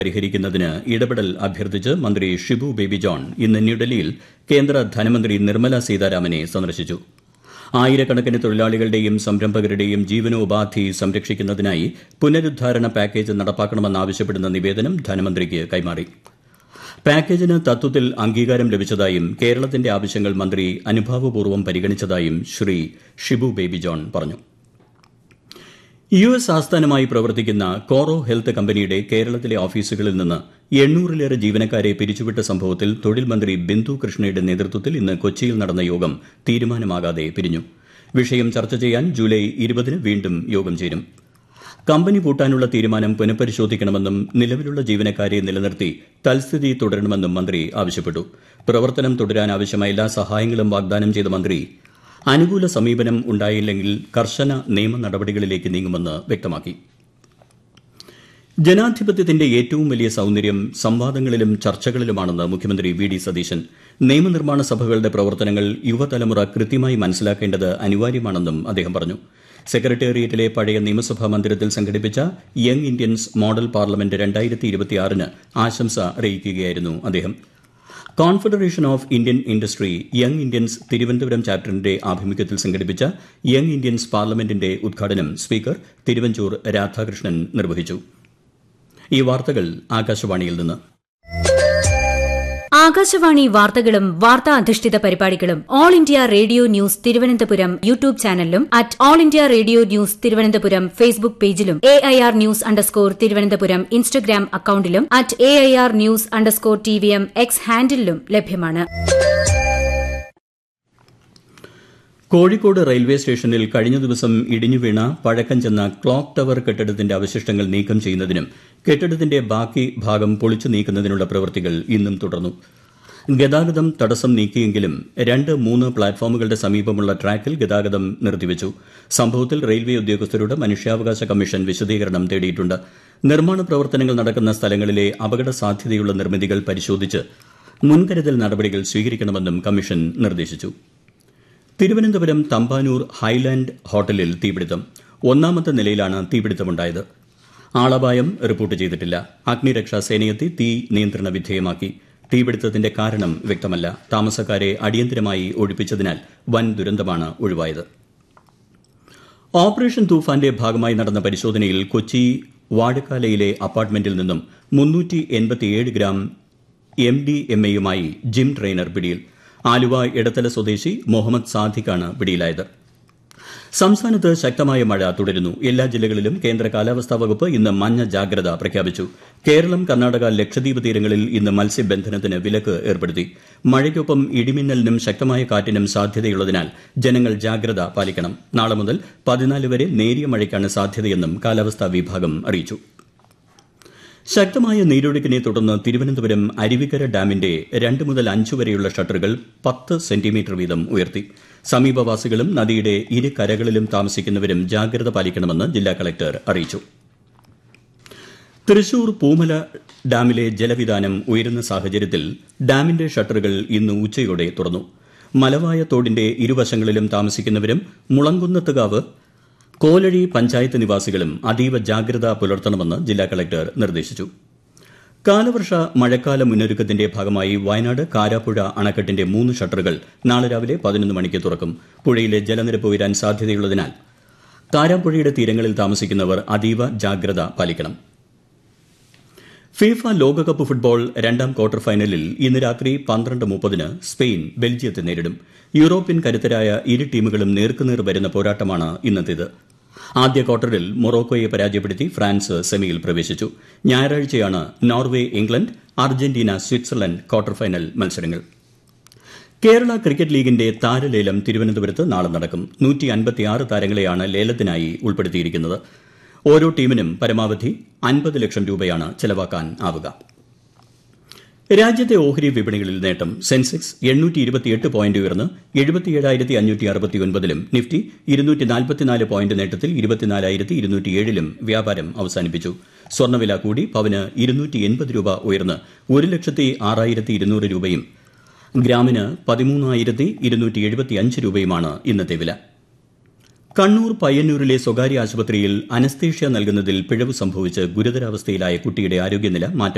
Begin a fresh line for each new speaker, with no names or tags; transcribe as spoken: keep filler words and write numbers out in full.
പരിഹരിക്കുന്നതിന് ഇടപെടൽ അഭ്യർത്ഥിച്ച് മന്ത്രി ഷിബു ബേബി ജോൺ ഇന്ന് ന്യൂഡൽഹിയിൽ കേന്ദ്ര ധനമന്ത്രി നിർമ്മല സീതാരാമനെ സന്ദർശിച്ചു. ആയിരക്കണക്കിന് തൊഴിലാളികളുടെയും സംരംഭകരുടെയും ജീവനോപാധി സംരക്ഷിക്കുന്നതിനായി പുനരുദ്ധാരണ പാക്കേജ് നടപ്പാക്കണമെന്നാവശ്യപ്പെടുന്ന നിവേദനം ധനമന്ത്രിക്ക് കൈമാറി. പാക്കേജിന് തത്വത്തിൽ അംഗീകാരം ലഭിച്ചതായും കേരളത്തിന്റെ ആവശ്യങ്ങൾ മന്ത്രി അനുഭാവപൂർവ്വം പരിഗണിച്ചതായും ശ്രീ ഷിബു ബേബി ജോൺ പറഞ്ഞു. യു എസ് ആസ്ഥാനമായി പ്രവർത്തിക്കുന്ന കോറോ ഹെൽത്ത് കമ്പനിയുടെ കേരളത്തിലെ ഓഫീസുകളിൽ നിന്ന് എണ്ണൂറിലേറെ ജീവനക്കാരെ പിരിച്ചുവിട്ട സംഭവത്തിൽ തൊഴിൽ മന്ത്രി ബിന്ദു കൃഷ്ണയുടെ നേതൃത്വത്തിൽ ഇന്ന് കൊച്ചിയിൽ നടന്ന യോഗം തീരുമാനമാകാതെ പിരിഞ്ഞു. വിഷയം ചർച്ച ചെയ്യാൻ ജൂലൈ ഇരുപതിന് വീണ്ടും യോഗം ചേരും. കമ്പനി പൂട്ടാനുള്ള തീരുമാനം പുനഃപരിശോധിക്കണമെന്നും നിലവിലുള്ള ജീവനക്കാരെ നിലനിർത്തി തൽസ്ഥിതി തുടരണമെന്നും മന്ത്രി ആവശ്യപ്പെട്ടു. പ്രവർത്തനം തുടരാനാവശ്യമായ എല്ലാ സഹായങ്ങളും വാഗ്ദാനം ചെയ്ത മന്ത്രി അനുകൂല സമീപനം ഉണ്ടായില്ലെങ്കിൽ കർശന നിയമ നടപടികളിലേക്ക് നീങ്ങുമെന്ന് വ്യക്തമാക്കി. ജനാധിപത്യത്തിന്റെ ഏറ്റവും വലിയ സൌന്ദര്യം സംവാദങ്ങളിലും ചർച്ചകളിലുമാണെന്ന് മുഖ്യമന്ത്രി വി ഡി സതീശൻ. നിയമനിർമ്മാണ സഭകളുടെ പ്രവർത്തനങ്ങൾ യുവതലമുറ കൃത്യമായി മനസ്സിലാക്കേണ്ടത് അനിവാര്യമാണെന്നും അദ്ദേഹം പറഞ്ഞു. സെക്രട്ടേറിയറ്റിലെ പഴയ നിയമസഭാ മന്ദിരത്തിൽ സംഘടിപ്പിച്ച യങ് ഇന്ത്യൻസ് മോഡൽ പാർലമെന്റ് രണ്ടായിരത്തി ഇരുപത്തിയാറിന് ആശംസ അറിയിക്കുകയായിരുന്നു അദ്ദേഹം. Confederation of Indian industry young Indians Thiruvananthapuram ചാപ്റ്ററിന്റെ ആഭിമുഖ്യത്തിൽ സംഘടിപ്പിച്ച യങ് ഇന്ത്യൻസ് പാർലമെന്റിന്റെ ഉദ്ഘാടനം സ്പീക്കർ തിരുവഞ്ചൂർ രാധാകൃഷ്ണൻ നിർവഹിച്ചു. ഈ വാർത്തകൾ ആകാശവാണിയിൽ നിന്ന്.
ആകാശവാണി വാർത്തകളും വാർത്താ അധിഷ്ഠിത പരിപാടികളും all India radio news Thiruvananthapuram YouTube ചാനലിലും at all India radio news Thiruvananthapuram Facebook പേജിലും A I R news underscore Thiruvananthapuram Instagram അക്കൌണ്ടിലും at A I R news underscore T V M X ഹാൻഡിലും ലഭ്യമാണ്.
കോഴിക്കോട് റെയിൽവേ സ്റ്റേഷനിൽ കഴിഞ്ഞ ദിവസം ഇടിഞ്ഞുവീണ പഴക്കം ചെന്ന ക്ലോക്ക് ടവർ കെട്ടിടത്തിന്റെ അവശിഷ്ടങ്ങൾ നീക്കം ചെയ്യുന്നതിനും കെട്ടിടത്തിന്റെ ബാക്കി ഭാഗം പൊളിച്ചു നീക്കുന്നതിനുള്ള പ്രവൃത്തികൾ ഇന്നും തുടർന്നു. ഗതാഗതം തടസ്സം നീക്കിയെങ്കിലും രണ്ട് മൂന്ന് പ്ലാറ്റ്ഫോമുകളുടെ സമീപമുള്ള ട്രാക്കിൽ ഗതാഗതം നിർത്തിവച്ചു. സംഭവത്തിൽ റെയിൽവേ ഉദ്യോഗസ്ഥരോട് മനുഷ്യാവകാശ കമ്മീഷൻ വിശദീകരണം തേടിയിട്ടുണ്ട്. നിർമ്മാണ പ്രവർത്തനങ്ങൾ നടക്കുന്ന സ്ഥലങ്ങളിലെ അപകട സാധ്യതയുള്ള നിർമ്മിതികൾ പരിശോധിച്ച് മുൻകരുതൽ നടപടികൾ സ്വീകരിക്കണമെന്നും കമ്മീഷൻ നിർദ്ദേശിച്ചു. തിരുവനന്തപുരം തമ്പാനൂർ ഹൈലാൻഡ് ഹോട്ടലിൽ തീപിടുത്തം. ഒന്നാമത്തെ നിലയിലാണ് തീപിടുത്തമുണ്ടായത്. ആളപായം റിപ്പോർട്ട് ചെയ്തിട്ടില്ല. അഗ്നിരക്ഷാ സേനയെത്തി തീ നിയന്ത്രണ വിധേയമാക്കി. തീപിടുത്തത്തിന്റെ കാരണം വ്യക്തമല്ല. താമസക്കാരെ അടിയന്തരമായി ഒഴിപ്പിച്ചതിനാൽ വൻ ദുരന്തമാണ് ഒഴിവായത്. ഓപ്പറേഷൻ തൂഫാന്റെ ഭാഗമായി നടന്ന പരിശോധനയിൽ കൊച്ചി വാഴക്കാലയിലെ അപ്പാർട്ട്മെന്റിൽ നിന്നും മുന്നൂറ്റി എൺപത്തിയേഴ് ഗ്രാം എം ഡി എം എയുമായി ജിം ട്രെയിനർ പിടിയിൽ. ആലുവ എടത്തല സ്വദേശി മുഹമ്മദ് സാദിഖാണ് പിടിയിലായത്. സംസ്ഥാനത്ത് ശക്തമായ മഴ തുടരുന്നു. എല്ലാ ജില്ലകളിലും കേന്ദ്ര കാലാവസ്ഥാ വകുപ്പ് ഇന്ന് മഞ്ഞ ജാഗ്രത പ്രഖ്യാപിച്ചു. കേരളം, കർണാടക, ലക്ഷദ്വീപ് തീരങ്ങളിൽ ഇന്ന് മത്സ്യബന്ധനത്തിന് വിലക്ക് ഏർപ്പെടുത്തി. മഴയ്ക്കൊപ്പം ഇടിമിന്നലിനും ശക്തമായ കാറ്റിനും സാധ്യതയുള്ളതിനാൽ ജനങ്ങൾ ജാഗ്രത പാലിക്കണം. നാളെ മുതൽ പതിനാല് വരെ നേരിയ മഴയ്ക്കാണ് സാധ്യതയെന്നും കാലാവസ്ഥാ വിഭാഗം അറിയിച്ചു. ശക്തമായ നീരൊഴുക്കിനെ തുടർന്ന് തിരുവനന്തപുരം അരുവിക്കര ഡാമിന്റെ രണ്ട് മുതൽ അഞ്ച് വരെയുള്ള ഷട്ടറുകൾ പത്ത് സെന്റിമീറ്റർ വീതം ഉയർത്തി. സമീപവാസികളും നദിയുടെ ഇരു കരകളിലും താമസിക്കുന്നവരും ജാഗ്രത പാലിക്കണമെന്ന് ജില്ലാ കളക്ടർ അറിയിച്ചു. തൃശൂർ പൂമല ഡാമിലെ ജലവിതാനം ഉയരുന്ന സാഹചര്യത്തിൽ ഡാമിന്റെ ഷട്ടറുകൾ ഇന്ന് ഉച്ചയോടെ തുറന്നു. മലവായ തോടിന്റെ ഇരുവശങ്ങളിലും താമസിക്കുന്നവരും മുളങ്കുന്നത്തുകാവ്, കോലഴി പഞ്ചായത്ത് നിവാസികളും അതീവ ജാഗ്രത പുലർത്തണമെന്ന് ജില്ലാ കളക്ടർ നിർദ്ദേശിച്ചു. കാലവർഷ മഴക്കാല മുന്നൊരുക്കത്തിന്റെ ഭാഗമായി വയനാട് കാരാപ്പുഴ അണക്കെട്ടിന്റെ മൂന്ന് ഷട്ടറുകൾ നാളെ രാവിലെ പതിനൊന്ന് മണിക്ക് തുറക്കും. പുഴയിലെ ജലനിരപ്പ് ഉയരാൻ സാധ്യതയുള്ളതിനാൽ കാരാപ്പുഴയുടെ തീരങ്ങളിൽ താമസിക്കുന്നവർ അതീവ ജാഗ്രത പാലിക്കണം. ഫിഫ ലോകകപ്പ് ഫുട്ബോൾ രണ്ടാം ക്വാർട്ടർ ഫൈനലിൽ ഇന്ന് രാത്രി പന്ത്രണ്ട് മുപ്പതിന് സ്പെയിൻ ബെൽജിയത്തെ നേരിടും. യൂറോപ്യൻ കരുത്തരായ ഇരു ടീമുകളും നേർക്കുനേർ വരുന്ന പോരാട്ടമാണ് ഇന്നത്തേത്. ആദ്യ ക്വാർട്ടറിൽ മൊറോക്കോയെ പരാജയപ്പെടുത്തി ഫ്രാൻസ് സെമിയിൽ പ്രവേശിച്ചു. ഞായറാഴ്ചയാണ് Norway England, Argentina Switzerland quarter final മത്സരങ്ങൾ. കേരള ക്രിക്കറ്റ് ലീഗിന്റെ താരലേലം തിരുവനന്തപുരത്ത് നാളെ നടക്കും. നൂറ്റി അൻപത്തിയാറ് താരങ്ങളെയാണ് ലേലത്തിനായി ഉൾപ്പെടുത്തിയിരിക്കുന്നത്. ഓരോ ടീമിനും പരമാവധി അൻപത് ലക്ഷം രൂപയാണ് ചെലവാക്കാൻ ആവുക. രാജ്യത്തെ ഓഹരി വിപണികളിൽ നേട്ടം. സെൻസെക്സ് എണ്ണൂറ്റി ഇരുപത്തിയെട്ട് പോയിന്റ് ഉയർന്ന് എഴുപത്തിയേഴായിരത്തി അഞ്ഞൂറ്റി അറുപത്തിയൊൻപതിലും നിഫ്റ്റി ഇരുന്നൂറ്റി നാൽപ്പത്തിനാല് പോയിന്റ് നേട്ടത്തിൽ ഇരുപത്തിനാലായിരത്തി ഇരുന്നൂറ്റിയേഴിലും വ്യാപാരം അവസാനിപ്പിച്ചു. സ്വർണ്ണവില കൂടി പവന് ഇരുന്നൂറ്റി എൺപത് രൂപ ഉയർന്ന് ഒരു ലക്ഷത്തി ആറായിരത്തി ഇരുന്നൂറ് രൂപയും ഗ്രാമിന് പതിമൂന്നായിരത്തി ഇരുന്നൂറ്റി എഴുപത്തിയഞ്ച് രൂപയുമാണ് ഇന്നത്തെ വില. കണ്ണൂർ പയ്യന്നൂരിലെ സ്വകാര്യ ആശുപത്രിയിൽ അനസ്തേഷ്യ നൽകുന്നതിൽ പിഴവ് സംഭവിച്ച് ഗുരുതരാവസ്ഥയിലായ കുട്ടിയുടെ ആരോഗ്യനില മാറ്റം